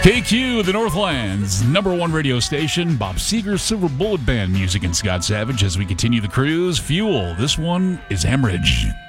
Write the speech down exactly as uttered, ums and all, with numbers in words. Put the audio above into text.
K Q, the Northland's number one radio station. Bob Seger's Silver Bullet Band music and Scott Savage as we continue the cruise. Fuel. This one is Hemorrhage.